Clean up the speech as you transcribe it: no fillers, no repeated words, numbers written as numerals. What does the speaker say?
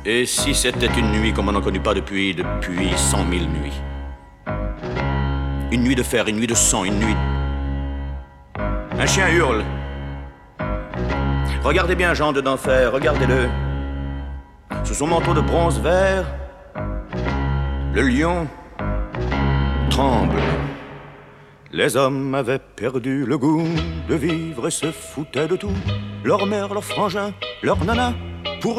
Et si c'était une nuit comme on n'en connut pas depuis 100 000 nuits? Une nuit de fer, une nuit de sang, une nuit... Un chien hurle. Regardez bien Jean de d'enfer, regardez-le. Sous son manteau de bronze vert, le lion tremble. Les hommes avaient perdu le goût de vivre et se foutaient de tout. Leur mère, leur frangin, leur nana,